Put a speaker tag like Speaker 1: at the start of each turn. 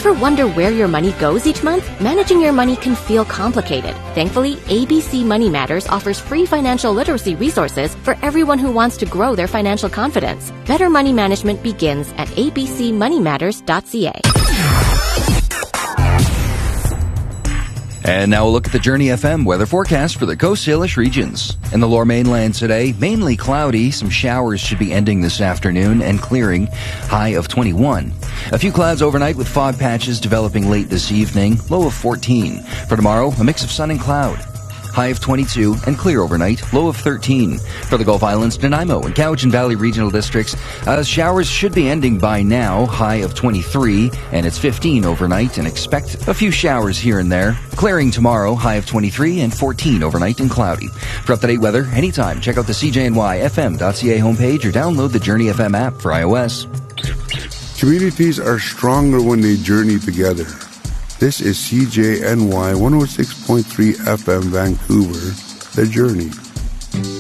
Speaker 1: Ever wonder where your money goes each month? Managing your money can feel complicated. Thankfully, ABC Money Matters offers free financial literacy resources for everyone who wants to grow their financial confidence. Better money management begins at abcmoneymatters.ca.
Speaker 2: And now we'll look at the Journey FM weather forecast for the Coast Salish regions. In the Lower Mainland today, mainly cloudy. Some showers should be ending this afternoon and clearing. High of 21. A few clouds overnight with fog patches developing late this evening. Low of 14. For tomorrow, a mix of sun and cloud. High of 22 and clear overnight. Low of 13. For the Gulf Islands, Nanaimo and Cowichan Valley regional districts, showers should be ending by now. High of 23 and it's 15 overnight, and expect a few showers here and there. Clearing tomorrow. High of 23 and 14 overnight and cloudy. For up-to-date weather, anytime, check out the CJNYFM.ca homepage or download the Journey FM app for iOS.
Speaker 3: Communities are stronger when they journey together. This is CJNY 106.3 FM Vancouver, The Journey.